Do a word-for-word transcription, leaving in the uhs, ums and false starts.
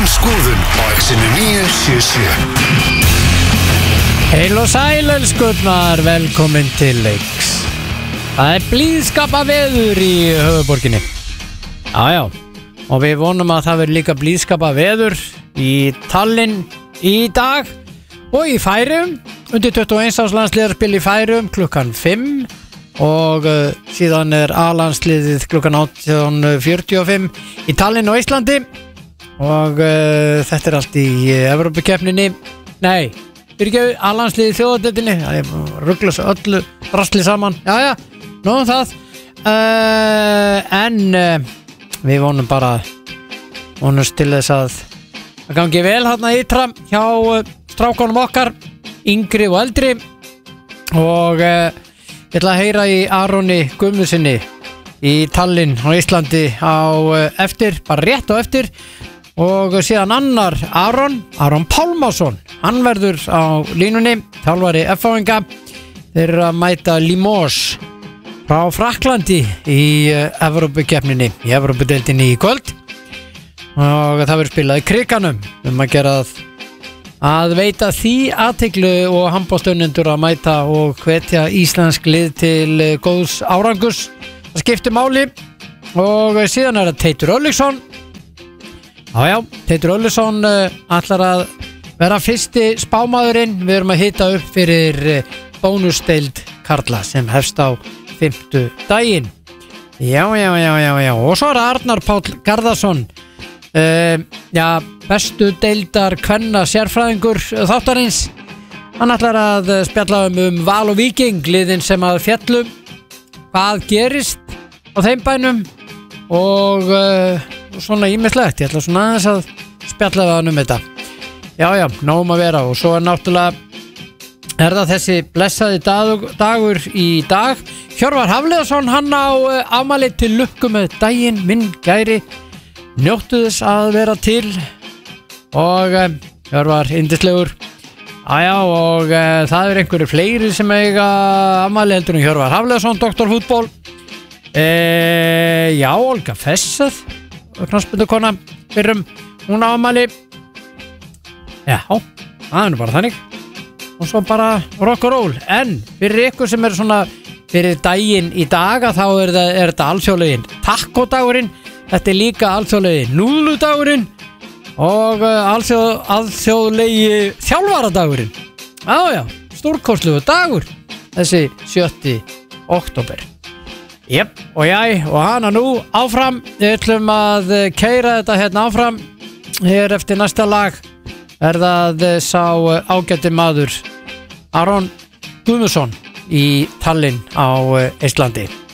skoðun á X-inu níu sjö sjö. Heil og sæl elskurnar, velkomin til leiks. Það er blíðskapa veður í höfuðborginni. Jájá, og við vonum að það verður líka blíðskapa veður í Tallinn í dag og í Færeyjum. Undir tuttugu og eins árs landsliðar spil í Færeyjum klukkan fimm og uh, síðan er A-landsliðið klukkan átján fjörutíu og fimm í Tallinn og Íslandi og uh, þetta er allt í uh, Evrópukeppninni. Nei, fyrir ekki A-landsliðið þjóðadeildinni. Það er ruglast öllu drasli saman. Jájá, nóðum það. Uh, en uh, við vonum bara vonumst til þess að það gangi vel hérna ytra hjá uh, strákunum okkar, yngri og eldri, og uh, ég ætla að heyra í Aroni Guðmundsssyni í Tallinn á Íslandi á uh, eftir, bara rétt á eftir, og síðan annar Aron, Aron Pálmason, hann verður á línunni, þjálfari F H-inga. Þeir eru að mæta Limoges frá Frakklandi í uh, Evrópukeppninni, í Evrópudeildinni í kvöld, og það verður spilað í Krikanum um að gera það að veita því athygli og handboltaunnendur að mæta og hvetja íslensk lið til góðs árangurs. Það skiptir máli. Og síðan er það Teitur Örlygsson. Jájá, Teitur Örlygsson ætlar að vera fyrsti spámaðurinn. Við erum að hita upp fyrir bónusdeild karla sem hefst á fimmtudaginn. Já, já, já, já, já. Og svo er Arnar Páll Garðarsson, Uh, já, bestu deildar kvenna sérfræðingur þáttarins. Hann ætlar að spjalla um, um Val og Víking, liðin sem að fjallu, hvað gerist á þeim bænum og uh, svona ýmislegt. Ég ætla svona aðeins að spjalla það um þetta. Já, já, nógum að vera. Og svo er náttúrulega er það þessi blessaði dag, dagur í dag. Hjörvar Hafliðason, hann á uh, afmæli, til lukku með daginn, minn gæri. Njóttu þess að vera til og uh, Hjörvar yndislegur. Aja, og uh, það er einhverju fleiri sem eiga afmæli heldur en Hjörvar Hafliðason, doktor fútból. uh, Já, Olga Fessað, knattspyrnukona fyrrum, hún á afmæli. Já, það er nú bara þannig. Og svo bara rock and roll. En fyrir ykkur sem er svona fyrir daginn í dag, þá er, það, er þetta alþjóðlegin takkodagurinn. Þetta er líka alþjóðlegi núðludagurinn og alþjóð, alþjóðlegi þjálfaradagurinn. Já, já, stórkostlegur dagur, þessi sjötti október. Jep, og ég og hana nú áfram. Við ætlum að keyra þetta hérna áfram. Hér eftir næsta lag er það sá ágæti maður Aron Guðmundsson í Tallinn á Íslandi.